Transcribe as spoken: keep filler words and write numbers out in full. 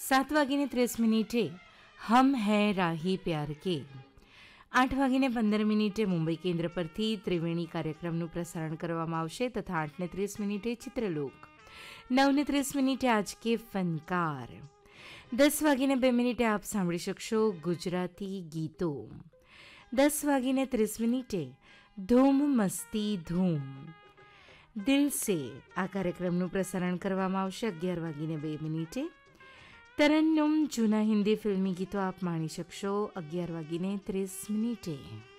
સાત વાગીને ત્રીસ મિનિટે હમ હૈ રાહી પ્યાર કે, આઠ વાગીને પંદર મિનિટે મુંબઈ કેન્દ્ર પરથી ત્રિવેણી કાર્યક્રમનું પ્રસારણ કરવામાં આવશે તથા આઠને ત્રીસ મિનિટે ચિત્રલોક, નવને ત્રીસ મિનિટે આજ કે ફનકાર, દસ વાગીને બે મિનિટે આપ સાંભળી શકશો ગુજરાતી ગીતો, દસ વાગીને ત્રીસ મિનિટે ધૂમ મસ્તી ધૂમ દિલ સે આ કાર્યક્રમનું પ્રસારણ કરવામાં આવશે. અગિયાર વાગીને બે મિનિટે તરન્નુમ જૂના હિન્દી ફિલ્મી ગીતો આપ માણી શકશો. અગિયાર વાગીને ત્રીસ મિનિટે